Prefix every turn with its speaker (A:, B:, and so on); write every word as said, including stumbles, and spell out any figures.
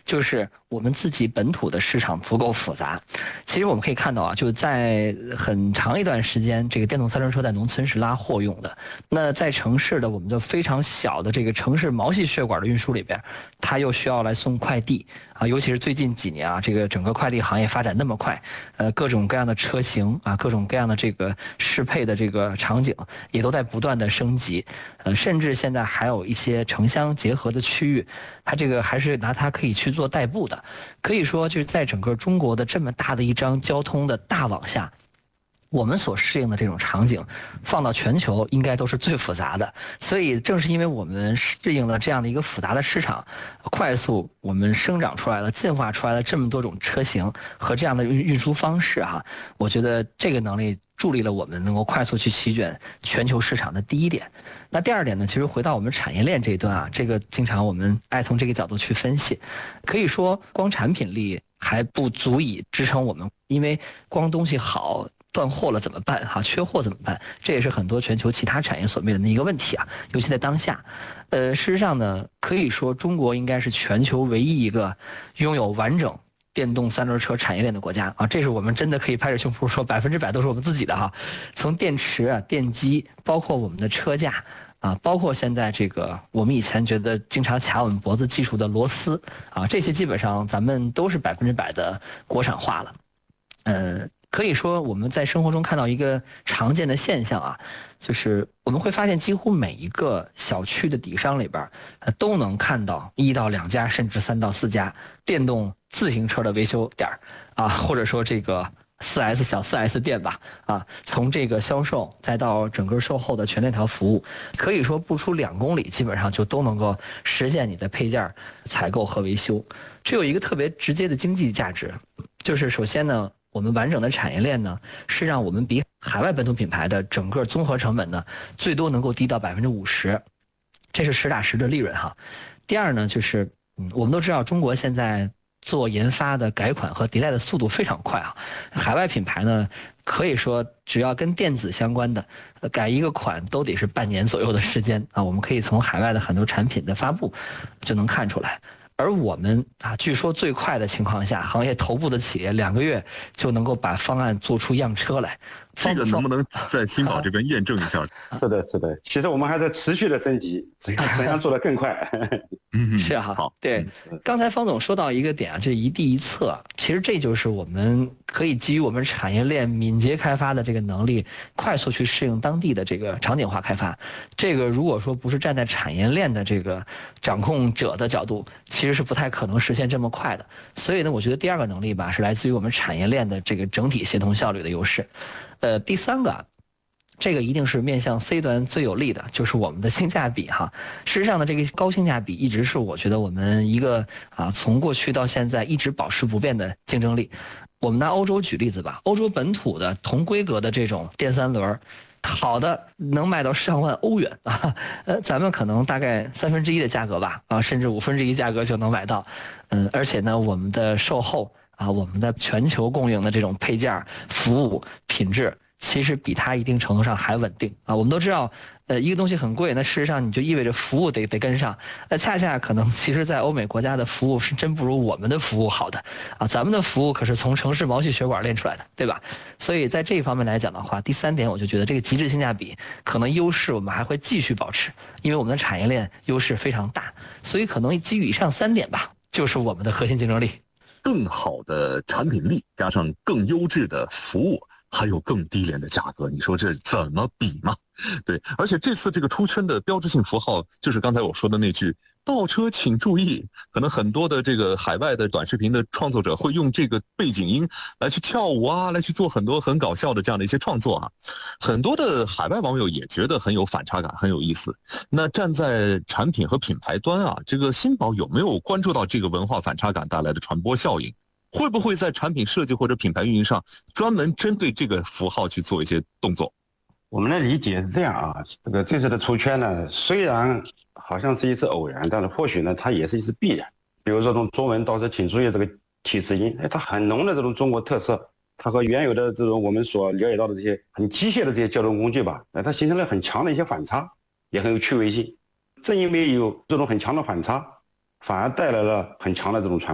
A: 就是我们自己本土的市场足够复杂。其实我们可以看到啊，就在很长一段时间，这个电动三轮车在农村是拉货用的。那在城市的我们就非常小的这个城市毛细血管的运输里边，它又需要来送快递啊，尤其是最近几年啊，这个整个快递行业发展那么快，呃，各种各样的车型啊，各种各样的这个适配的这个场景也都在不断的升级，呃，甚至现在还有一些城乡结合的区域，它这个还是拿它可以去做代步的，可以说就是在整个中国的这么大的一张交通的大网下，我们所适应的这种场景放到全球应该都是最复杂的。所以正是因为我们适应了这样的一个复杂的市场，快速我们生长出来了，进化出来了这么多种车型和这样的运运输方式哈、啊，我觉得这个能力助力了我们能够快速去席卷全球市场的第一点。那第二点呢，其实回到我们产业链这一端啊，这个经常我们爱从这个角度去分析，可以说光产品力还不足以支撑我们，因为光东西好断货了怎么办哈？缺货怎么办？这也是很多全球其他产业所面临的一个问题啊，尤其在当下。呃，事实上呢，可以说中国应该是全球唯一一个拥有完整电动三轮车产业链的国家啊，这是我们真的可以拍着胸脯说百分之百都是我们自己的哈。从电池啊、电机，包括我们的车架啊，包括现在这个我们以前觉得经常卡我们脖子技术的螺丝啊，这些基本上咱们都是百分之百的国产化了。呃。可以说我们在生活中看到一个常见的现象啊，就是我们会发现几乎每一个小区的底商里边，呃，都能看到一到两家甚至三到四家电动自行车的维修点啊，或者说这个四 S 小四 S 店吧啊，从这个销售再到整个售后的全链条服务，可以说不出两公里，基本上就都能够实现你的配件采购和维修。这有一个特别直接的经济价值，就是首先呢，我们完整的产业链呢，是让我们比海外本土品牌的整个综合成本呢，最多能够低到百分之五十，这是实打实的利润哈。第二呢，就是嗯，我们都知道中国现在做研发的改款和迭代的速度非常快啊，海外品牌呢，可以说只要跟电子相关的，改一个款都得是半年左右的时间啊。我们可以从海外的很多产品的发布就能看出来。而我们啊，据说最快的情况下，行业头部的企业两个月就能够把方案做出样车来。
B: 这个能不能在新宝这边验证一下？
C: 是的，是的。其实我们还在持续的升级，怎样怎样做得更快。
A: 嗯，是哈。好，对。刚才方总说到一个点啊，就是一地一策。其实这就是我们可以基于我们产业链敏捷开发的这个能力，快速去适应当地的这个场景化开发。这个如果说不是站在产业链的这个掌控者的角度，其实是不太可能实现这么快的。所以呢，我觉得第二个能力吧，是来自于我们产业链的这个整体协同效率的优势。呃，第三个，这个一定是面向 C 端最有利的，就是我们的性价比哈。事实上呢，这个高性价比一直是我觉得我们一个啊从过去到现在一直保持不变的竞争力。我们拿欧洲举例子吧，欧洲本土的同规格的这种电三轮，好的能卖到上万欧元啊，呃，咱们可能大概三分之一的价格吧，啊，甚至五分之一价格就能买到，嗯，而且呢，我们的售后啊，我们的全球供应的这种配件、服务、品质，其实比它一定程度上还稳定啊。我们都知道，呃，一个东西很贵，那事实上你就意味着服务得得跟上。那恰恰可能，其实，在欧美国家的服务是真不如我们的服务好的啊。咱们的服务可是从城市毛细血管练出来的，对吧？所以在这一方面来讲的话，第三点我就觉得这个极致性价比可能优势我们还会继续保持，因为我们的产业链优势非常大，所以可能基于以上三点吧，就是我们的核心竞争力。
B: 更好的产品力加上更优质的服务，还有更低廉的价格，你说这怎么比嘛？对，而且这次这个出圈的标志性符号就是刚才我说的那句倒车请注意，可能很多的这个海外的短视频的创作者会用这个背景音来去跳舞啊，来去做很多很搞笑的这样的一些创作啊，很多的海外网友也觉得很有反差感，很有意思。那站在产品和品牌端啊，这个新宝有没有关注到这个文化反差感带来的传播效应？会不会在产品设计或者品牌运营上专门针对这个符号去做一些动作？
C: 我们的理解是这样啊，这个这次的出圈呢，虽然好像是一次偶然，但是或许呢，它也是一次必然。比如说从中文倒车请注意这个提示音，哎，它很浓的这种中国特色，它和原有的这种我们所了解到的这些很机械的这些交通工具吧，哎，它形成了很强的一些反差，也很有趣味性。正因为有这种很强的反差，反而带来了很强的这种传播。